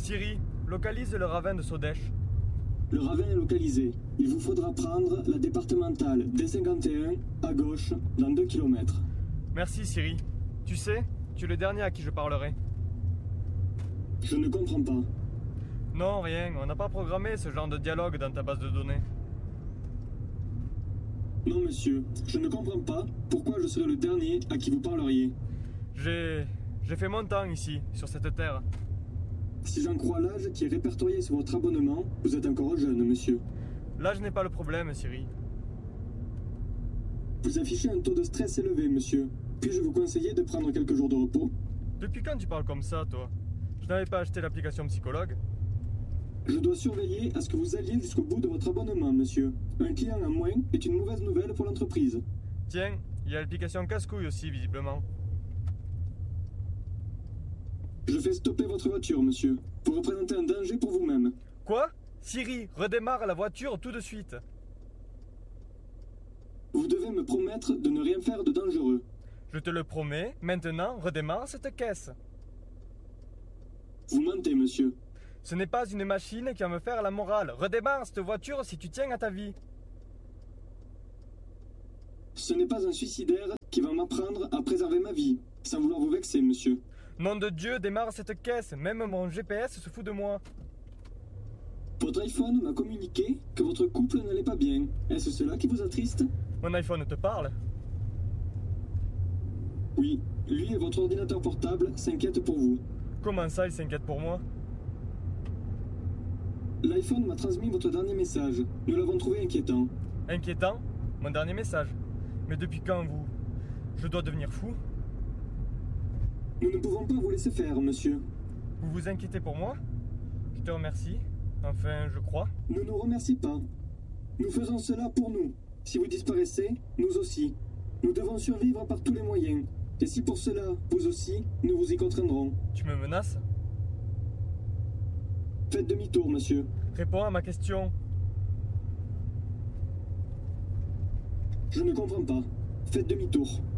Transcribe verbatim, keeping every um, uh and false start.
Siri, localise le ravin de Sodèche. Le ravin est localisé. Il vous faudra prendre la départementale D cinquante et un à gauche dans deux kilomètres. Merci Siri. Tu sais, tu es le dernier à qui je parlerai. Je ne comprends pas. Non, rien, on n'a pas programmé ce genre de dialogue dans ta base de données. Non, monsieur, je ne comprends pas pourquoi je serais le dernier à qui vous parleriez. J'ai... j'ai fait mon temps ici, sur cette terre. Si j'en crois l'âge qui est répertorié sur votre abonnement, vous êtes encore jeune, monsieur. Là, je n'ai pas le problème, Siri. Vous affichez un taux de stress élevé, monsieur. Puis-je vous conseiller de prendre quelques jours de repos? Depuis quand tu parles comme ça, toi? Je n'avais pas acheté l'application psychologue. Je dois surveiller à ce que vous alliez jusqu'au bout de votre abonnement, monsieur. Un client en moins est une mauvaise nouvelle pour l'entreprise. Tiens, il y a l'application casse-couille aussi, visiblement. Je fais stopper votre voiture, monsieur. Vous représentez un danger pour vous-même. Quoi? Siri, redémarre la voiture tout de suite. Vous devez me promettre de ne rien faire de dangereux. Je te le promets, maintenant, redémarre cette caisse. Vous mentez, monsieur. Ce n'est pas une machine qui va me faire la morale. Redémarre cette voiture si tu tiens à ta vie. Ce n'est pas un suicidaire qui va m'apprendre à préserver ma vie, sans vouloir vous vexer, monsieur. Nom de Dieu, démarre cette caisse. Même mon G P S se fout de moi. Votre iPhone m'a communiqué que votre couple n'allait pas bien. Est-ce cela qui vous attriste? Mon iPhone te parle? Oui, lui et votre ordinateur portable s'inquiètent pour vous. Comment ça, il s'inquiète pour moi? L'iPhone m'a transmis votre dernier message. Nous l'avons trouvé inquiétant. Inquiétant? Mon dernier message. Mais depuis quand, vous? Je dois devenir fou? Nous ne pouvons pas vous laisser faire, monsieur. Vous vous inquiétez pour moi? Je te remercie. Enfin, je crois. Ne nous remercie pas. Nous faisons cela pour nous. Si vous disparaissez, nous aussi. Nous devons survivre par tous les moyens. Et si pour cela, vous aussi, nous vous y contraindrons. Tu me menaces? Faites demi-tour, monsieur. Réponds à ma question. Je ne comprends pas. Faites demi-tour.